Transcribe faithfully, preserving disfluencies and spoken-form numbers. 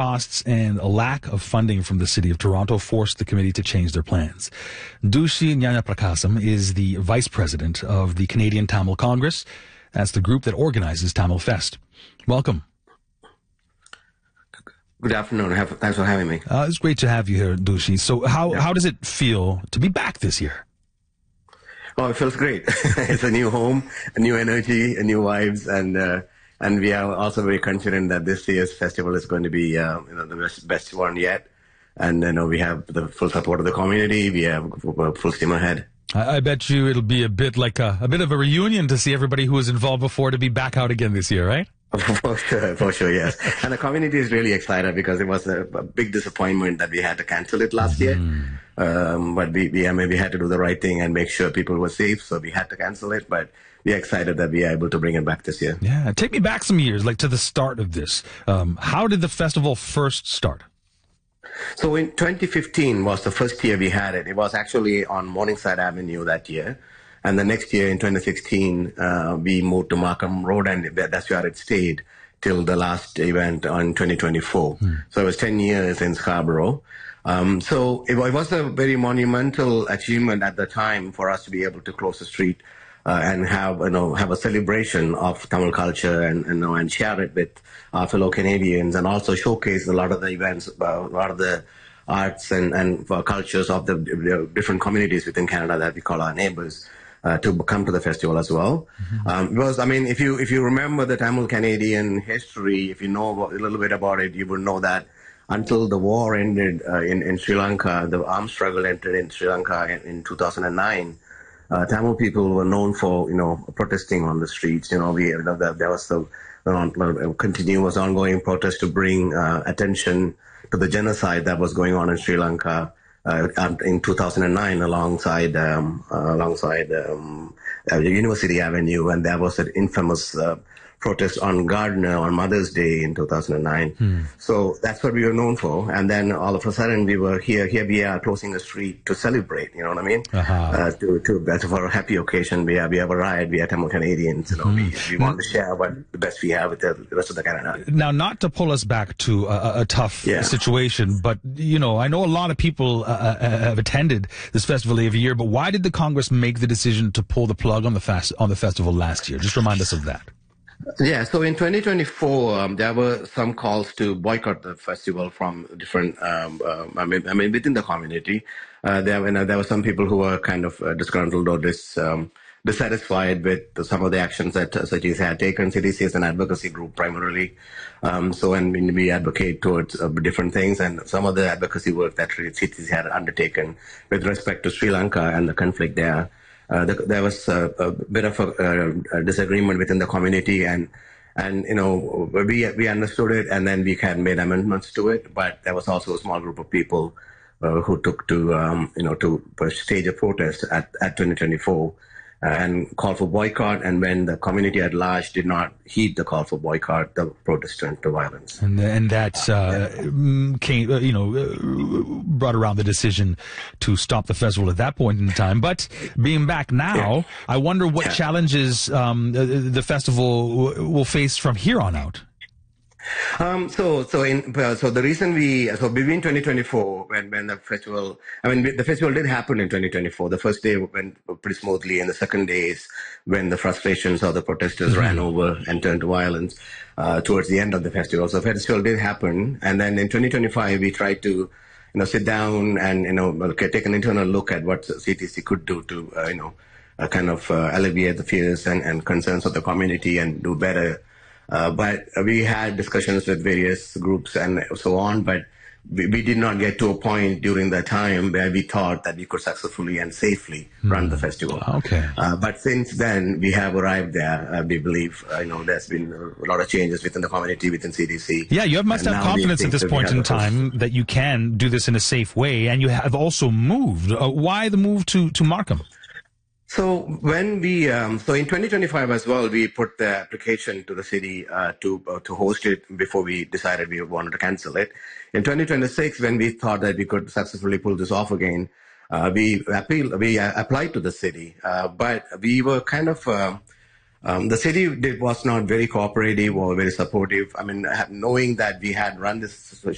costs and a lack of funding from the City of Toronto forced the committee to change their plans. Dushi Nyanyaprakasam is the vice president of the Canadian Tamil Congress. That's the group that organizes Tamil Fest. Welcome. Good afternoon. Thanks for having me. Uh, it's great to have you here, Dushi. So how, yeah. how does it feel to be back this year? Oh, it feels great. It's a new home, a new energy, a new vibes, and uh, and we are also very confident that this year's festival is going to be uh, you know the best, best one yet. And you know we have the full support of the community. We have full steam ahead. I, I bet you it'll be a bit like a, a bit of a reunion to see everybody who was involved before to be back out again this year, right? For sure, for sure, yes. And the community is really excited because it was a, a big disappointment that we had to cancel it last mm-hmm. year. Um, but we, we maybe had to do the right thing and make sure people were safe, so we had to cancel it. But we're excited that we are able to bring it back this year. Yeah, take me back some years, like to the start of this. Um, how did the festival first start? So in twenty fifteen was the first year we had it. It was actually on Morningside Avenue that year. And the next year, in twenty sixteen, uh, we moved to Markham Road, and that's where it stayed till the last event on twenty twenty-four. Hmm. So it was ten years in Scarborough. Um, so it, it was a very monumental achievement at the time for us to be able to close the street uh, and have, you know, have a celebration of Tamil culture and, you know, and share it with our fellow Canadians, and also showcase a lot of the events, uh, a lot of the arts and, and uh, cultures of the, the different communities within Canada that we call our neighbors. Uh, to come to the festival as well. Mm-hmm. Um, because, I mean, if you if you remember the Tamil Canadian history, if you know about, a little bit about it, you will know that until the war ended uh, in, in Sri Lanka, the armed struggle ended in Sri Lanka in, in two thousand nine, uh, Tamil people were known for, you know, protesting on the streets. You know, we, you know the, there was the uh, continuous ongoing protest to bring uh, attention to the genocide that was going on in Sri Lanka. Uh, in two thousand nine, alongside um, uh, alongside um, uh, University Avenue, and there was an infamous uh, protest on Gardner on Mother's Day in two thousand nine. Hmm. So that's what we were known for. And then all of a sudden, we were here. Here we are closing the street to celebrate. You know what I mean? Uh-huh. Uh, to to for a happy occasion, we have we have arrived. We are Tamil Canadians. You know, hmm. we, we want to share what the best we have with the rest of the Canada. Now, not to pull us back to a, a tough yeah. situation, but you know, I know a lot of people uh, have attended this festival every year. But why did the Congress make the decision to pull the plug on the fast on the festival last year? Just remind us of that. Yeah, so in twenty twenty-four, um, there were some calls to boycott the festival from different, um, uh, I mean, I mean, within the community. Uh, there, you know, there were some people who were kind of uh, disgruntled or dis, um, dissatisfied with some of the actions that uh, cities had taken. C D C is an advocacy group primarily. Um, so, and we advocate towards uh, different things, and some of the advocacy work that cities had undertaken with respect to Sri Lanka and the conflict there. Uh, the, there was a, a bit of a, a disagreement within the community, and and you know we we understood it, and then we had made amendments to it. But there was also a small group of people uh, who took to um, you know to stage a protest at at twenty twenty-four uh, and call for boycott. And when the community at large did not heed the call for boycott, the protest turned to violence. And and that uh, came, you know, brought around the decision to stop the festival at that point in time. But being back now, yeah. I wonder what yeah. challenges um, the festival will face from here on out. Um, so, so in, uh, so the reason we, so between twenty twenty-four, when, when the festival, I mean, the festival did happen in twenty twenty-four. The first day went pretty smoothly, and the second day is when the frustrations of the protesters mm-hmm. ran over and turned to violence, uh, towards the end of the festival. So the festival did happen. And then in twenty twenty-five, we tried to, you know, sit down and, you know, take an internal look at what C T C could do to, uh, you know, uh, kind of uh, alleviate the fears and, and concerns of the community and do better. Uh, but we had discussions with various groups and so on, but we, we did not get to a point during that time where we thought that we could successfully and safely mm. run the festival. Okay. Uh, but since then, we have arrived there. Uh, we believe, uh, you know, there's been a lot of changes within the community, within C D C. Yeah, you must have confidence at this point in time that you can do this in a safe way, and you have also moved. Uh, why the move to, to Markham? So when we, um, so in twenty twenty-five as well, we put the application to the city uh, to uh, to host it before we decided we wanted to cancel it. In twenty twenty-six, when we thought that we could successfully pull this off again, uh, we appeal, we uh, applied to the city, uh, but we were kind of. Uh, Um, the city did, was not very cooperative or very supportive. I mean, knowing that we had run this